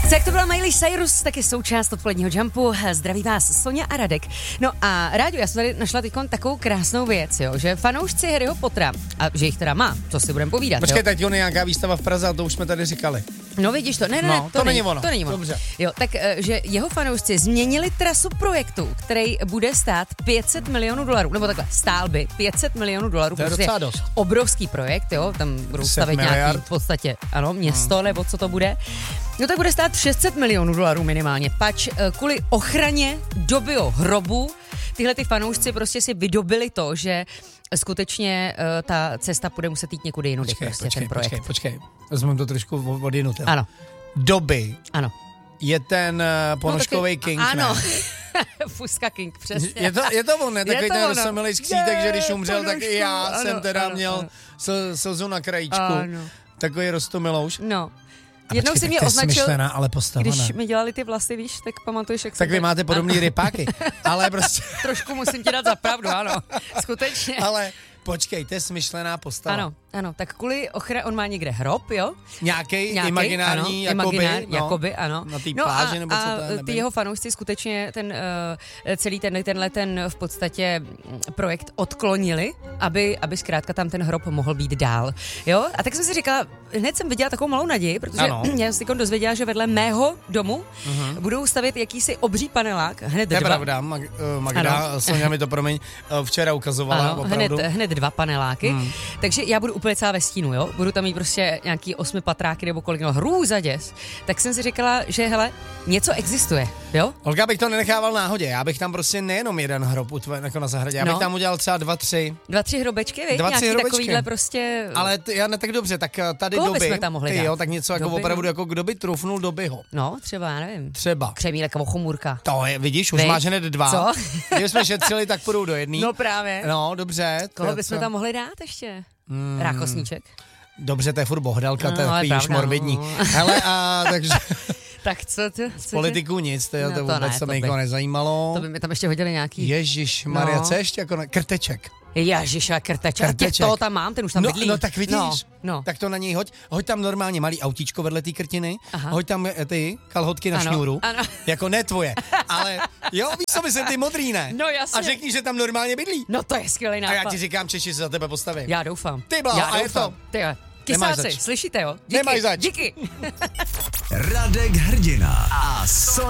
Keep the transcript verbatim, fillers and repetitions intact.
Tak to byla Miley Cyrus, taky součást odpoledního Jumpu. Zdraví vás Soňa a Radek. No a Ráďo, já jsem tady našla teď takovou krásnou věc, jo, že fanoušci Harryho Pottera, a že jich teda má, co si budeme povídat. Počkej, jo? teď on je nějaká výstava v Praze, a to už jsme tady říkali. No vidíš to, ne, ne, no, ne, to, to, to není, není ono. To není ono. Dobře. Jo, tak, že jeho fanoušci změnili trasu projektu, který bude stát pět set milionů dolarů, nebo takhle, stál by pět set milionů dolarů. To je docela dost. Obrovský projekt, jo, tam budou stavět nějaký v podstatě, ano, město, hmm. nebo co to bude. No tak bude stát šest set milionů dolarů minimálně, pač kvůli ochraně dobyho hrobu tyhle ty fanoušci prostě si vydobili to, že skutečně uh, ta cesta bude muset jít někudy jinudy, počkej, prostě počkej, ten projekt. Počkej, počkej, vezmeme to trošku od jinuty. Ano. Doby. Ano. Je ten uh, ponožkovej no, King, ano. ne? Fuska King, přesně. Je to, je to on, ne? Takový ten roztomilej skřítek, že když umřel, tak i já ano, jsem teda ano, měl ano. slzu na krajíčku. Ano. Takový roztomilouš. No. A Jednou počkej, si mě to je označil, smyšlená, ale postava, když ne? mi dělali ty vlasy, víš, tak pamatuješ, jak Tak jsem vy máte podobný ano. rypáky, ale prostě... Trošku musím ti dát za pravdu, ano, skutečně. Ale počkej, to je smyšlená postava. Ano, ano, tak kvůli ochraně, on má někde hrob, jo? Nějaký Nějaký, imaginární, ano, jakoby, imaginár, no, jakoby, ano. Na té no pláži, a, nebo co to je, a ty jeho fanoušci skutečně ten uh, celý ten, tenhle ten v podstatě projekt odklonili, aby, aby zkrátka tam ten hrob mohl být dál, jo? A tak jsem si říkala, hned jsem viděla takovou malou naději, protože ano. já jsem si dozvěděla, že vedle mého domu uh-huh. budou stavět jakýsi obří panelák, hned to je dva. pravda, Mag, uh, Magda, Soňa mi to promiň, uh, včera ukazovala, ano, opravdu. hned, hned dva paneláky, hmm. takže já budu úplně celá ve stínu, jo? Budu tam mít prostě nějaký osmi patráky nebo kolik, no hrůza děs. Tak jsem si říkala, že hele, něco existuje, jo? Olga, bych to nenechával náhodě, já bych tam prostě nejenom jeden hrob utvořil jako na zahradě, já bych No. tam udělal třeba dva, tři. Dva, tři hrobečky, viď? Dva, tři Nějaký hrobečky. takovýhle prostě... Ale t- já ne tak dobře, tak uh, tady Koho doby, bychom tam mohli ty dát? jo, tak něco jako Doby, opravdu, no. jako kdo by trufnul dobyho. No, třeba, já nevím. Třeba. Křemílek nebo chomůrka. To je, vidíš, už Vy? máš hned dva. Co? Když jsme šetřili, tak půjdou do jedný. No právě. No, dobře. Koho to- bychom co? tam mohli dát ještě? Hmm. Rákosníček. Dobře, to je furt bohdalka, No, to je ale takový pravda, již morbidní. no. Hele, a takže Tak co ty? z politiku nic, to, je, No, to to vůbec ne, se to mi by- nikoho nezajímalo. To by mi tam ještě hodili nějaký... Ježíš Maria, No. co ještě jako ne? Krteček. Ježiš, a krteček. Krteček. Těch toho tam mám, ten už tam No, bydlí. no tak vidíš, No, no. tak to na něj hoď. Hoď tam normálně malý autíčko vedle té krtiny, Aha. hoď tam eh, ty kalhotky na Ano, šňůru, ano. jako ne tvoje, ale jo, víš co myslím, ty modrý, ne? No, jasně. A řekni, že tam normálně bydlí. No to je skvělý A nápad. já ti říkám, Češi se za tebe postaví. Já doufám. Ty bláho, Já a je doufám. to. Ty jo. Nemáš Kysáci, zač. slyšíte jo? Díky, Nemáš zač. díky. Radek Hrdina a